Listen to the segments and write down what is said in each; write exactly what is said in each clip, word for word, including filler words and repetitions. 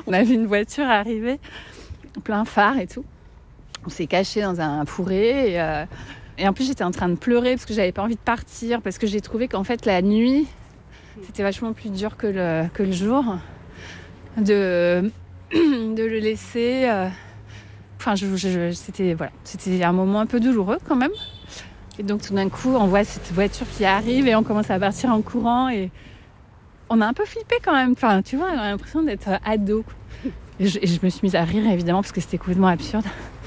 On a vu une voiture arriver, plein phare et tout. On s'est caché dans un fourré et, euh, et en plus j'étais en train de pleurer parce que j'avais pas envie de partir, parce que j'ai trouvé qu'en fait la nuit c'était vachement plus dur que le, que le jour de, de le laisser. Euh, enfin, je, je, c'était, voilà, c'était un moment un peu douloureux quand même. Et donc tout d'un coup on voit cette voiture qui arrive et on commence à partir en courant et on a un peu flippé quand même. Enfin, tu vois, on a l'impression d'être ado. Et je, et je me suis mise à rire évidemment parce que c'était complètement absurde.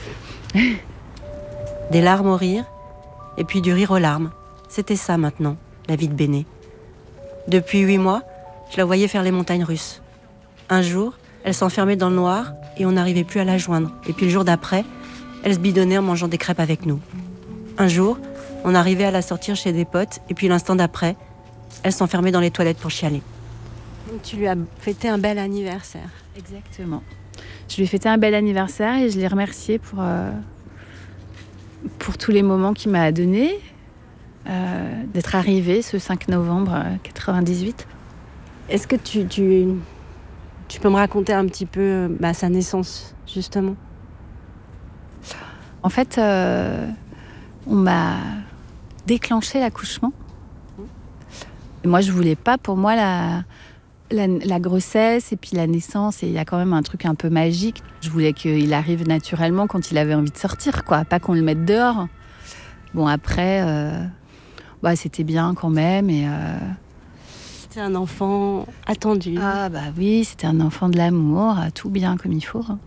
Des larmes au rire, et puis du rire aux larmes. C'était ça maintenant, la vie de Béné. Depuis huit mois, je la voyais faire les montagnes russes. Un jour, elle s'enfermait dans le noir et on n'arrivait plus à la joindre. Et puis le jour d'après, elle se bidonnait en mangeant des crêpes avec nous. Un jour, on arrivait à la sortir chez des potes et puis l'instant d'après, elle s'enfermait dans les toilettes pour chialer. Donc tu lui as fêté un bel anniversaire. Exactement. Je lui ai fêté un bel anniversaire et je l'ai remercié pour, euh, pour tous les moments qu'il m'a donnés, euh, d'être arrivé ce cinq novembre quatre-vingt-dix-huit. Est-ce que tu, tu, tu peux me raconter un petit peu bah, sa naissance, justement ? En fait, euh, on m'a déclenché l'accouchement. Et moi, je voulais pas, pour moi, la... La, la grossesse et puis la naissance, et il y a quand même un truc un peu magique. Je voulais qu'il arrive naturellement quand il avait envie de sortir, quoi, pas qu'on le mette dehors. Bon, après, euh, bah, c'était bien quand même. Et, euh... C'était un enfant attendu. Ah bah oui, c'était un enfant de l'amour, tout bien comme il faut. Hein.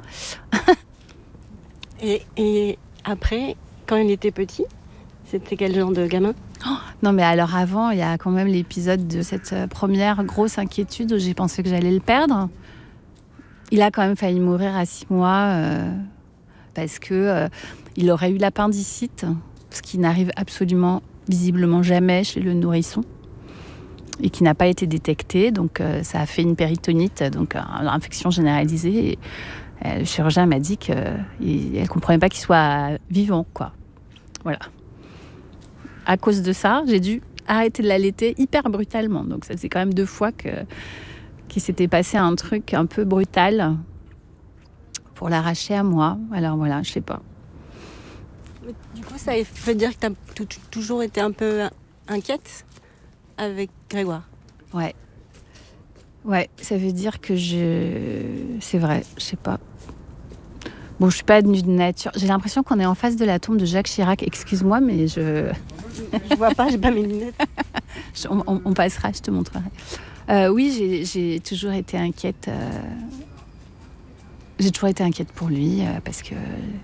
et, et après, quand il était petit, c'était quel genre de gamin ? Oh, non mais alors avant, il y a quand même l'épisode de cette première grosse inquiétude où j'ai pensé que j'allais le perdre. Il a quand même failli mourir à six mois euh, parce que euh, il aurait eu l'appendicite, ce qui n'arrive absolument visiblement jamais chez le nourrisson et qui n'a pas été détecté. Donc euh, ça a fait une péritonite, donc euh, une infection généralisée. Et, euh, le chirurgien m'a dit qu'elle ne comprenait pas qu'il soit vivant, quoi. Voilà. À cause de ça, j'ai dû arrêter de l'allaiter hyper brutalement. Donc ça faisait quand même deux fois que, qu'il s'était passé un truc un peu brutal pour l'arracher à moi. Alors voilà, je sais pas. Du coup, ça veut dire que tu as t- toujours été un peu inquiète avec Grégoire ? Ouais. Ouais, ça veut dire que je... C'est vrai, je sais pas. Bon, je suis pas venue de nature. J'ai l'impression qu'on est en face de la tombe de Jacques Chirac. Excuse-moi, mais je... Je vois pas, j'ai pas mes lunettes. on, on, on passera, je te montrerai. Euh, oui, j'ai, j'ai toujours été inquiète. Euh... J'ai toujours été inquiète pour lui euh, parce que...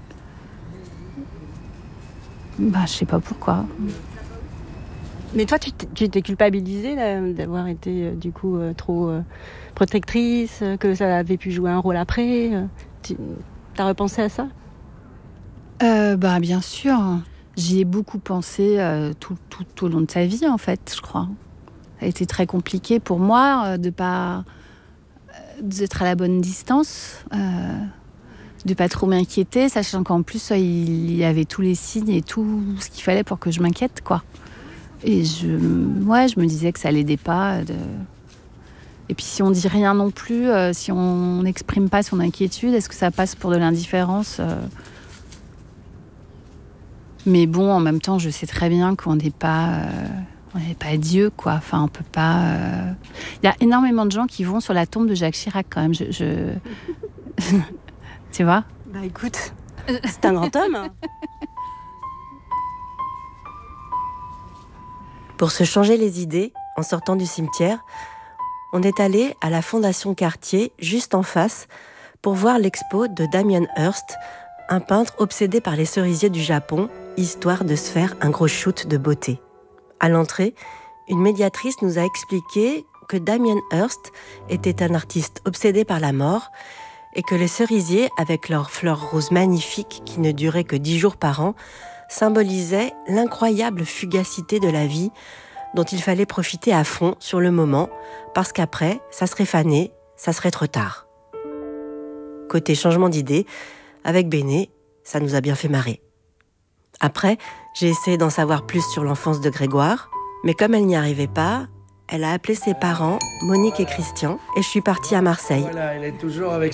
Bah, je sais pas pourquoi. Mais toi, tu t'es, tu t'es culpabilisée là, d'avoir été euh, du coup euh, trop euh, protectrice, euh, que ça avait pu jouer un rôle après. Euh, tu as repensé à ça ? euh, Bah, bien sûr. J'y ai beaucoup pensé euh, tout, tout, tout au long de sa vie, en fait, je crois. Ça a été très compliqué pour moi euh, de pas euh, d'être à la bonne distance, euh, de pas trop m'inquiéter, sachant qu'en plus euh, il y avait tous les signes et tout ce qu'il fallait pour que je m'inquiète, quoi. Et je, ouais, je me disais que ça l'aidait pas. De... Et puis si on dit rien non plus, euh, si on n'exprime pas son inquiétude, est-ce que ça passe pour de l'indifférence ? euh... Mais bon, en même temps, je sais très bien qu'on n'est pas, euh, on n'est pas Dieu, quoi. Enfin, on peut pas. Euh... Il y a énormément de gens qui vont sur la tombe de Jacques Chirac, quand même. Je, je... tu vois ? Bah écoute, c'est un grand homme. Pour se changer les idées, en sortant du cimetière, on est allé à la Fondation Cartier, juste en face, pour voir l'expo de Damien Hirst, un peintre obsédé par les cerisiers du Japon, histoire de se faire un gros shoot de beauté. À l'entrée, une médiatrice nous a expliqué que Damien Hirst était un artiste obsédé par la mort et que les cerisiers, avec leurs fleurs roses magnifiques qui ne duraient que dix jours par an, symbolisaient l'incroyable fugacité de la vie dont il fallait profiter à fond sur le moment, parce qu'après, ça serait fané, ça serait trop tard. Côté changement d'idée, avec Béné, ça nous a bien fait marrer. Après, j'ai essayé d'en savoir plus sur l'enfance de Grégoire, mais comme elle n'y arrivait pas, elle a appelé ses parents, Monique et Christian, et je suis partie à Marseille. Voilà, elle est toujours avec